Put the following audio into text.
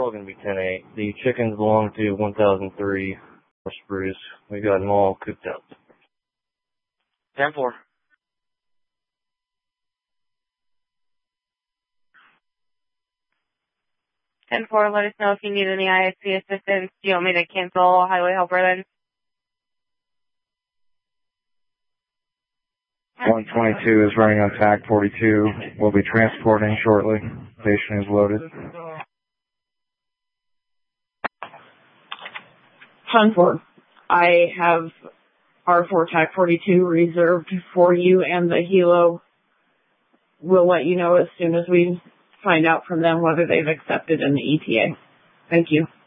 all going to be 10-8. The chickens belong to 1003 Spruce. We got them all cooked up. 10-4. Let us know if you need any ISP assistance. Do you want me to cancel Highway Helper then? 122 is running on tag 42. We'll be transporting shortly. Station is loaded. 10-4. I have R4 tag 42 reserved for you and the helo. We'll let you know as soon as we find out from them whether they've accepted in the ETA. Thank you.